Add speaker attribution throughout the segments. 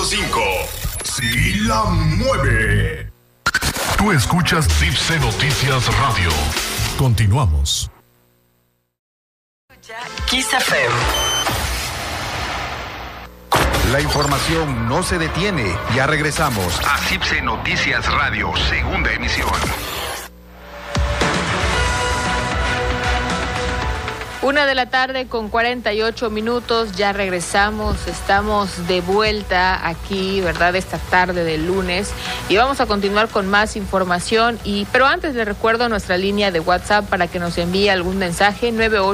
Speaker 1: 105. Sí la mueve.
Speaker 2: Tú escuchas Tipse Noticias Radio. Continuamos.
Speaker 3: Kiss FM.
Speaker 4: La información no se detiene. Ya regresamos
Speaker 5: a Tipse Noticias Radio, segunda emisión.
Speaker 6: 1:48 p.m. Ya regresamos, estamos de vuelta aquí, ¿verdad? Esta tarde del lunes y vamos a continuar con más información. Pero antes les recuerdo nuestra línea de WhatsApp para que nos envíe algún mensaje,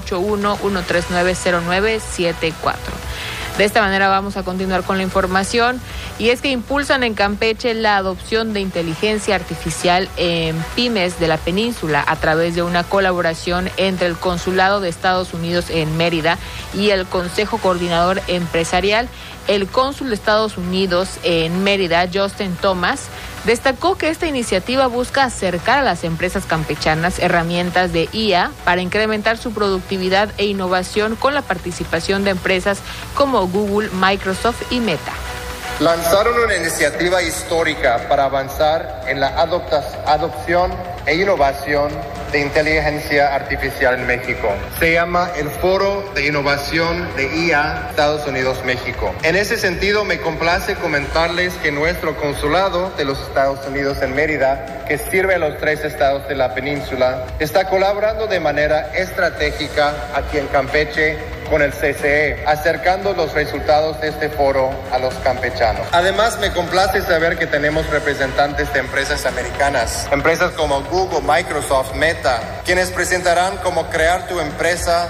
Speaker 6: 981-139-0974. De esta manera vamos a continuar con la información, y es que impulsan en Campeche la adopción de inteligencia artificial en pymes de la península a través de una colaboración entre el Consulado de Estados Unidos en Mérida y el Consejo Coordinador Empresarial. El cónsul de Estados Unidos en Mérida, Justin Thomas, destacó que esta iniciativa busca acercar a las empresas campechanas herramientas de IA para incrementar su productividad e innovación con la participación de empresas como Google, Microsoft y Meta.
Speaker 7: Lanzaron una iniciativa histórica para avanzar en la adopción e innovación de inteligencia artificial en México. Se llama el Foro de Innovación de IA Estados Unidos-México. En ese sentido, me complace comentarles que nuestro consulado de los Estados Unidos en Mérida, que sirve a los 3 estados de la península, está colaborando de manera estratégica aquí en Campeche con el CCE, acercando los resultados de este foro a los campechanos. Además, me complace saber que tenemos representantes de empresas americanas, empresas como Google, Microsoft, Meta, quienes presentarán cómo crear tu empresa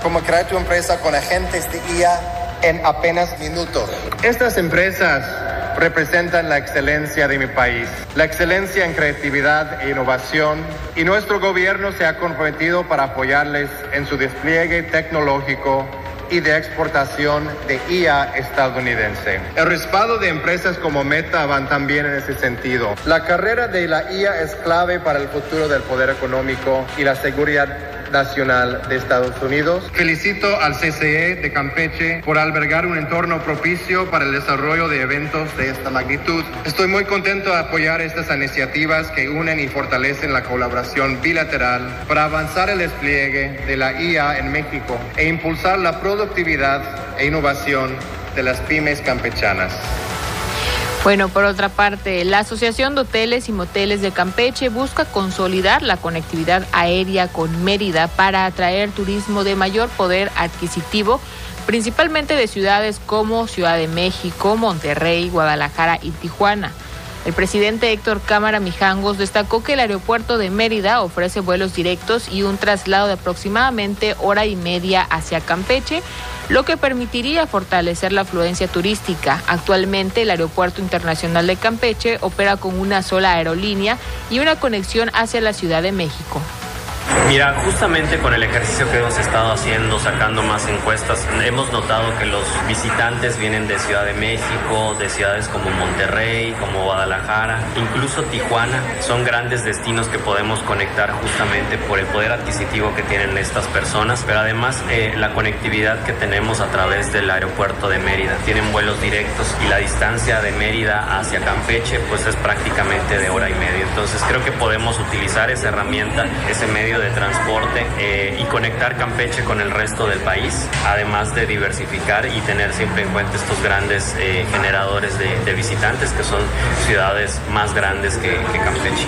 Speaker 7: con agentes de IA en apenas minutos. Estas empresas representan la excelencia de mi país, la excelencia en creatividad e innovación, y nuestro gobierno se ha comprometido para apoyarles en su despliegue tecnológico y de exportación de IA estadounidense. El respaldo de empresas como Meta van también en ese sentido. La carrera de la IA es clave para el futuro del poder económico y la seguridad nacional de Estados Unidos. Felicito al CCE de Campeche por albergar un entorno propicio para el desarrollo de eventos de esta magnitud. Estoy muy contento de apoyar estas iniciativas que unen y fortalecen la colaboración bilateral para avanzar el despliegue de la IA en México e impulsar la productividad e innovación de las pymes campechanas.
Speaker 6: Bueno, por otra parte, la Asociación de Hoteles y Moteles de Campeche busca consolidar la conectividad aérea con Mérida para atraer turismo de mayor poder adquisitivo, principalmente de ciudades como Ciudad de México, Monterrey, Guadalajara y Tijuana. El presidente Héctor Cámara Mijangos destacó que el aeropuerto de Mérida ofrece vuelos directos y un traslado de aproximadamente 1:30 hacia Campeche, lo que permitiría fortalecer la afluencia turística. Actualmente, el Aeropuerto Internacional de Campeche opera con una sola aerolínea y una conexión hacia la Ciudad de México.
Speaker 8: Mira, justamente con el ejercicio que hemos estado haciendo, sacando más encuestas, hemos notado que los visitantes vienen de Ciudad de México, de ciudades como Monterrey, como Guadalajara, incluso Tijuana. Son grandes destinos que podemos conectar justamente por el poder adquisitivo que tienen estas personas, pero además la conectividad que tenemos a través del aeropuerto de Mérida. Tienen vuelos directos y la distancia de Mérida hacia Campeche pues es prácticamente de 1:30. Entonces creo que podemos utilizar esa herramienta, ese medio de transporte y conectar Campeche con el resto del país, además de diversificar y tener siempre en cuenta estos grandes generadores de visitantes que son ciudades más grandes que Campeche.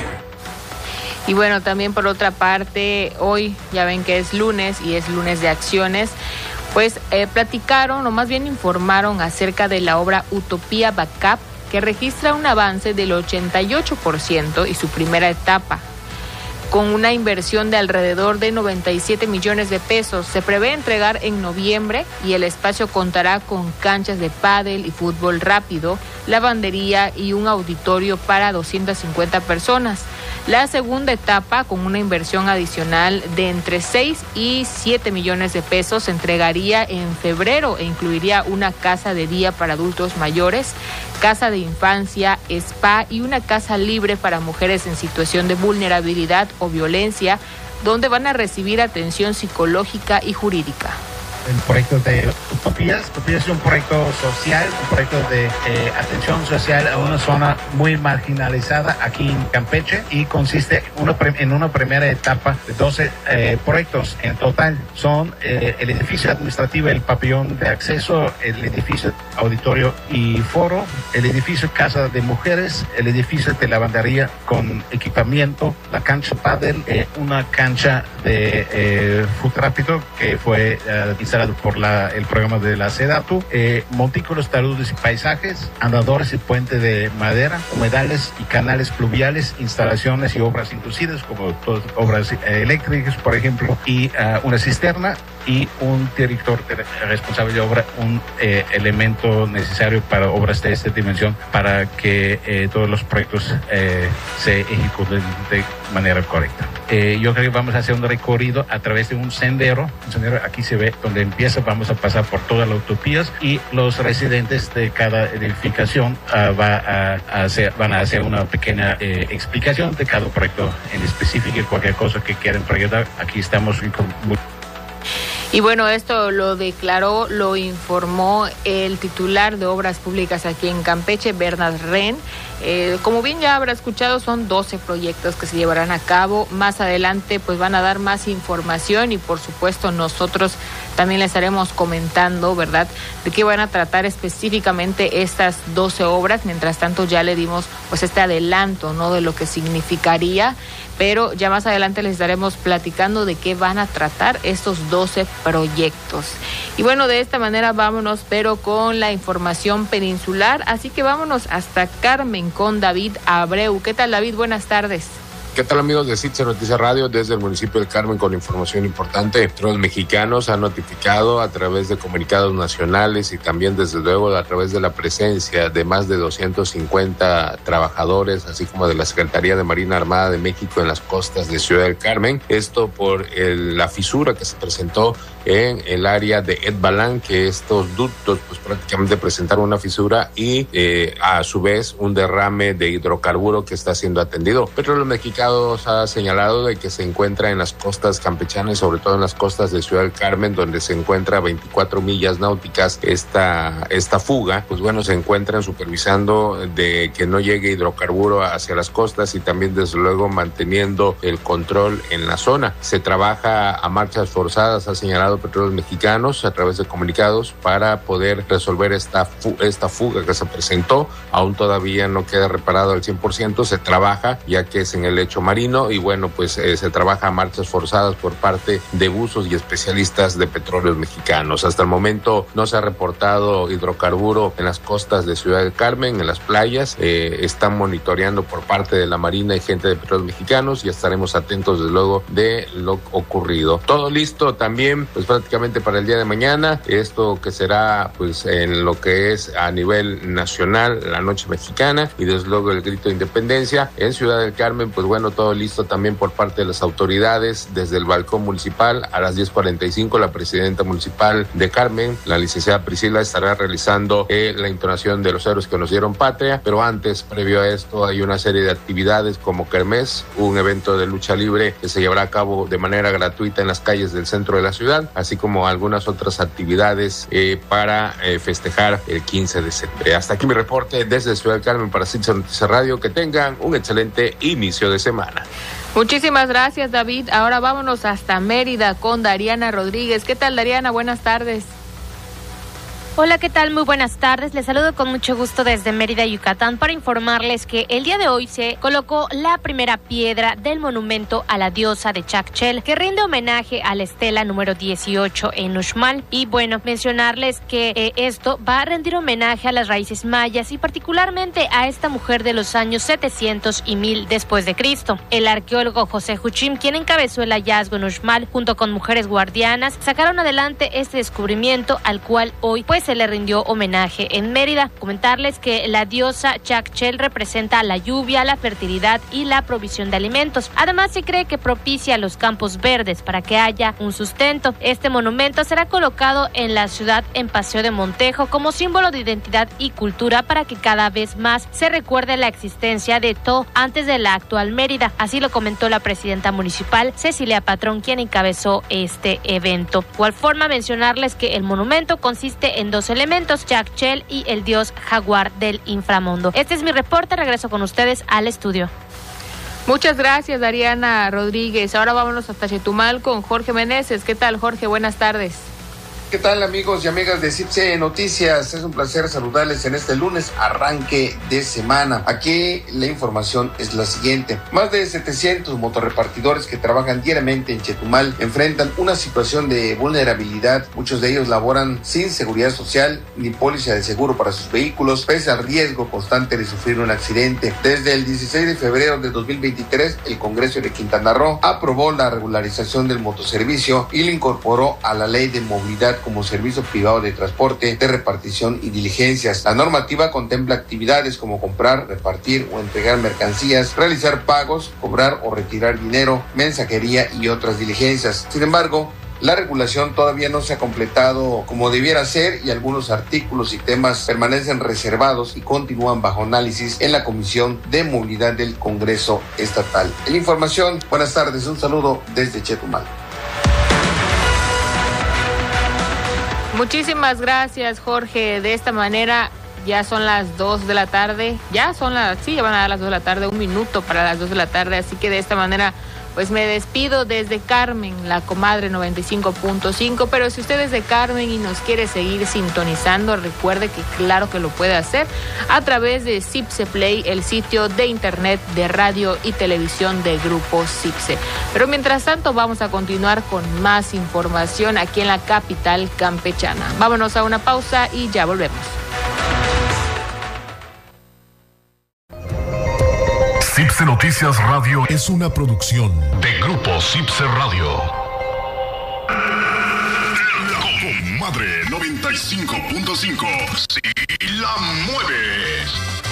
Speaker 6: Y bueno, también por otra parte, hoy ya ven que es lunes y es lunes de acciones, pues platicaron o más bien informaron acerca de la obra Utopía Backup, que registra un avance del 88% y su primera etapa, con una inversión de alrededor de 97 millones de pesos. Se prevé entregar en noviembre y el espacio contará con canchas de pádel y fútbol rápido, lavandería y un auditorio para 250 personas. La segunda etapa, con una inversión adicional de entre 6 y 7 millones de pesos, se entregaría en febrero e incluiría una casa de día para adultos mayores, casa de infancia, spa y una casa libre para mujeres en situación de vulnerabilidad o violencia, donde van a recibir atención psicológica y jurídica.
Speaker 3: el proyecto de Utopías. Utopías es un proyecto social, un proyecto de atención social a una zona muy marginalizada aquí en Campeche, y consiste en una primera etapa de 12 proyectos. En total son el edificio administrativo, el pabellón de acceso, el edificio auditorio y foro, el edificio casa de mujeres, el edificio de lavandería con equipamiento, la cancha pádel, una cancha de fútbol rápido que fue instalado por el programa de la SEDATU, montículos, taludes y paisajes, andadores y puente de madera, humedales y canales pluviales, instalaciones y obras inducidas como todas obras eléctricas, por ejemplo, y una cisterna y un director responsable de obra, un elemento necesario para obras de esta dimensión para que todos los proyectos se ejecuten de manera correcta. Yo creo que vamos a hacer un recorrido a través de un sendero, aquí se ve donde empieza, vamos a pasar por todas las utopías y los residentes de cada edificación van a hacer una pequeña explicación de cada proyecto en específico y cualquier cosa que quieran proyectar. Aquí estamos
Speaker 6: Y bueno, esto lo declaró, lo informó el titular de Obras Públicas aquí en Campeche, Bernard Ren. Como bien ya habrá escuchado, son 12 proyectos que se llevarán a cabo. Más adelante pues van a dar más información y por supuesto nosotros también les estaremos comentando, ¿verdad?, de qué van a tratar específicamente estas 12 obras. Mientras tanto ya le dimos pues este adelanto, ¿no?, de lo que significaría, pero ya más adelante les estaremos platicando de qué van a tratar estos 12 proyectos. Y bueno, de esta manera vámonos, pero con la información peninsular, así que vámonos hasta Carmen con David Abreu. ¿Qué tal, David? Buenas tardes.
Speaker 9: ¿Qué tal, amigos de CITSE Noticias Radio? Desde el municipio del Carmen con información importante. Los mexicanos han notificado a través de comunicados nacionales y también desde luego a través de la presencia de más de 250 trabajadores, así como de la Secretaría de Marina Armada de México en las costas de Ciudad del Carmen. Esto por la fisura que se presentó en el área de Etbalán, que estos ductos pues prácticamente presentaron una fisura y a su vez un derrame de hidrocarburo que está siendo atendido. Petróleos Mexicanos ha señalado de que se encuentra en las costas campechanas, sobre todo en las costas de Ciudad del Carmen, donde se encuentra a 24 millas náuticas esta fuga. Pues bueno, se encuentran supervisando de que no llegue hidrocarburo hacia las costas y también desde luego manteniendo el control en la zona. Se trabaja a marchas forzadas, ha señalado Petróleos Mexicanos a través de comunicados, para poder resolver esta fuga que se presentó. Aún todavía no queda reparado al 100%, se trabaja ya que es en el lecho marino y bueno, pues se trabaja a marchas forzadas por parte de buzos y especialistas de Petróleos Mexicanos. Hasta el momento no se ha reportado hidrocarburo en las costas de Ciudad del Carmen, en las playas. Están monitoreando por parte de la Marina y gente de Petróleos Mexicanos y estaremos atentos desde luego de lo ocurrido. Todo listo también pues prácticamente para el día de mañana, esto que será pues en lo que es a nivel nacional la noche mexicana y desde luego el grito de independencia en Ciudad del Carmen. Pues bueno, todo listo también por parte de las autoridades. Desde el balcón municipal a las 10:45 la presidenta municipal de Carmen, la licenciada Priscila, estará realizando la entonación de los héroes que nos dieron patria, pero antes, previo a esto, hay una serie de actividades como Kermés, un evento de lucha libre que se llevará a cabo de manera gratuita en las calles del centro de la ciudad, así como algunas otras actividades para festejar el 15 de septiembre. Hasta aquí mi reporte desde Ciudad del Carmen para CITSE Noticias Radio. Que tengan un excelente inicio de semana.
Speaker 6: Muchísimas gracias, David. Ahora vámonos hasta Mérida con Dariana Rodríguez. ¿Qué tal, Dariana? Buenas tardes.
Speaker 10: Hola, ¿qué tal? Muy buenas tardes. Les saludo con mucho gusto desde Mérida, Yucatán, para informarles que el día de hoy se colocó la primera piedra del monumento a la diosa de Chacchel, que rinde homenaje a la estela número 18 en Uxmal. Y bueno, mencionarles que esto va a rendir homenaje a las raíces mayas y particularmente a esta mujer de los años 700 y 1000 después de Cristo. El arqueólogo José Juchim, quien encabezó el hallazgo en Uxmal junto con mujeres guardianas, sacaron adelante este descubrimiento, al cual hoy pues se le rindió homenaje en Mérida. Comentarles que la diosa Chakchel representa la lluvia, la fertilidad y la provisión de alimentos. Además, se cree que propicia los campos verdes para que haya un sustento. Este monumento será colocado en la ciudad en Paseo de Montejo como símbolo de identidad y cultura para que cada vez más se recuerde la existencia de To antes de la actual Mérida. Así lo comentó la presidenta municipal, Cecilia Patrón, quien encabezó este evento. De igual forma, mencionarles que el monumento consiste en dos elementos, Chakchel y el dios jaguar del inframundo. Este es mi reporte, regreso con ustedes al estudio.
Speaker 6: Muchas gracias, Dariana Rodríguez. Ahora vámonos hasta Chetumal con Jorge Meneses. ¿Qué tal, Jorge? Buenas tardes.
Speaker 11: ¿Qué tal, amigos y amigas de CIPSE Noticias? Es un placer saludarles en este lunes, arranque de semana. Aquí la información es la siguiente. Más de 700 motorrepartidores que trabajan diariamente en Chetumal enfrentan una situación de vulnerabilidad. Muchos de ellos laboran sin seguridad social ni póliza de seguro para sus vehículos, pese al riesgo constante de sufrir un accidente. Desde el 16 de febrero de 2023, el Congreso de Quintana Roo aprobó la regularización del motoservicio y lo incorporó a la Ley de Movilidad como servicio privado de transporte, de repartición y diligencias. La normativa contempla actividades como comprar, repartir o entregar mercancías, realizar pagos, cobrar o retirar dinero, mensajería y otras diligencias. Sin embargo, la regulación todavía no se ha completado como debiera ser y algunos artículos y temas permanecen reservados y continúan bajo análisis en la Comisión de Movilidad del Congreso Estatal. En información, buenas tardes, un saludo desde Chetumal.
Speaker 6: Muchísimas gracias, Jorge. De esta manera ya son las 2 de la tarde. Ya van a dar las 2 de la tarde, 1 minuto para las 2 de la tarde. Así que de esta manera, pues me despido desde Carmen, la comadre 95.5. Pero si usted es de Carmen y nos quiere seguir sintonizando, recuerde que claro que lo puede hacer a través de CIPSE Play, el sitio de internet de radio y televisión de Grupo CIPSE. Pero mientras tanto, vamos a continuar con más información aquí en la capital campechana. Vámonos a una pausa y ya volvemos.
Speaker 2: CIPSE Noticias Radio es una producción de Grupo CIPSE Radio.
Speaker 1: La comadre 95.5. Si la mueves.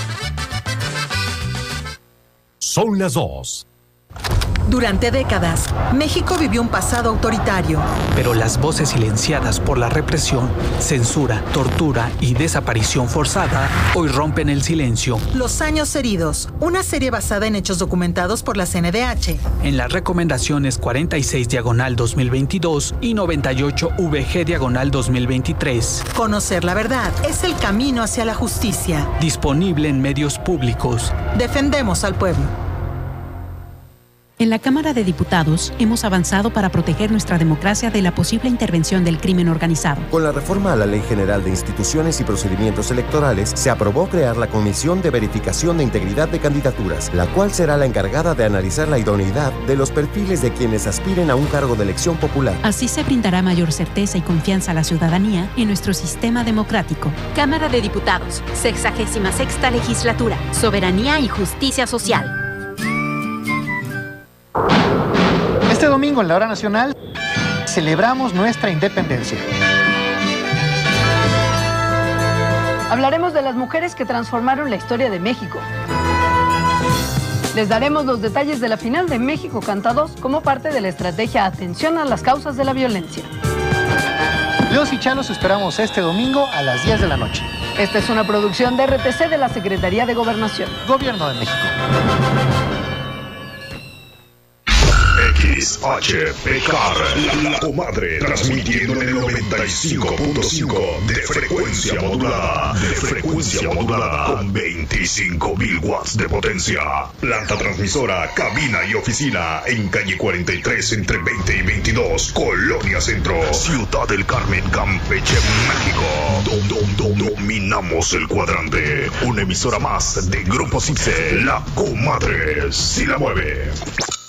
Speaker 2: Son las 2.
Speaker 12: Durante décadas, México vivió un pasado autoritario.
Speaker 13: Pero las voces silenciadas por la represión, censura, tortura y desaparición forzada hoy rompen el silencio.
Speaker 12: Los años heridos, una serie basada en hechos documentados por la CNDH.
Speaker 13: En las recomendaciones 46/2022 y 98/VG/2023.
Speaker 12: Conocer la verdad es el camino hacia la justicia.
Speaker 13: Disponible en medios públicos.
Speaker 12: Defendemos al pueblo.
Speaker 14: En la Cámara de Diputados hemos avanzado para proteger nuestra democracia de la posible intervención del crimen organizado.
Speaker 15: Con la reforma a la Ley General de Instituciones y Procedimientos Electorales, se aprobó crear la Comisión de Verificación de Integridad de Candidaturas, la cual será la encargada de analizar la idoneidad de los perfiles de quienes aspiren a un cargo de elección popular.
Speaker 14: Así se brindará mayor certeza y confianza a la ciudadanía en nuestro sistema democrático.
Speaker 16: Cámara de Diputados, 66ª Legislatura, Soberanía y Justicia Social.
Speaker 17: Este domingo en la Hora Nacional celebramos nuestra independencia.
Speaker 18: Hablaremos de las mujeres que transformaron la historia de México. Les daremos los detalles de la final de México Canta 2 como parte de la estrategia Atención a las causas de la violencia.
Speaker 17: Los y Chalos esperamos este domingo a las 10 de la noche.
Speaker 18: Esta es una producción de RTC de la Secretaría de Gobernación.
Speaker 17: Gobierno de México.
Speaker 1: XHPCAR, la comadre, transmitiendo en el 95.5 de frecuencia modulada. Con 25,000 watts de potencia. Planta transmisora, cabina y oficina en calle 43 entre 20 y 22, Colonia Centro, Ciudad del Carmen, Campeche, México. Dominamos el cuadrante. Una emisora más de Grupo CIPSE, la comadre, si la mueve.